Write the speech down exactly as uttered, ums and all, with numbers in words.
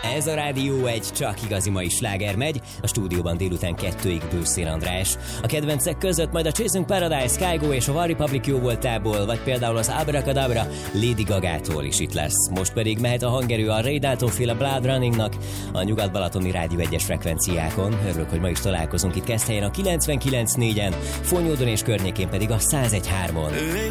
Ez a Rádió egy csak igazi mai sláger megy, a stúdióban délután kettőig Bőszér András. A kedvencek között majd a Chasing Paradise, Kygo és a One Republic jó voltából, vagy például az Abracadabra Lady Gagától is itt lesz. Most pedig mehet a hangerő a Ray Dalton-féle Blood Runningnak a Nyugat-Balatoni Rádió egyes frekvenciákon. Örülök, hogy ma is találkozunk itt Keszthelyen a kilencvenkilenc négyen, Fonyódon és környékén pedig a száz egy hármon. Ő egy